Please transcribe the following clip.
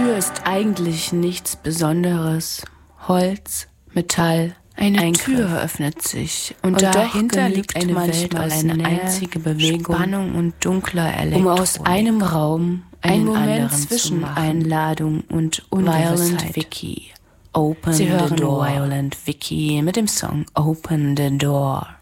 Tür ist eigentlich nichts Besonderes. Holz, Metall, eine Tür öffnet sich und dahinter liegt eine Welt aus eine einzige Bewegung, Spannung und dunkler Elektronik, um aus einem Raum einen Moment zwischen Einladung und Violent Vicky. Open the Door. Sie hören Violent Vicky mit dem Song Open the Door.